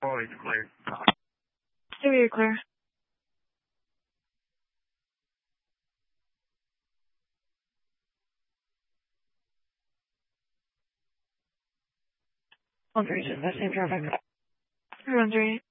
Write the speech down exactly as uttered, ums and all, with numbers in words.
Oh, it's clear. Very clear. One three, that same traffic. One three.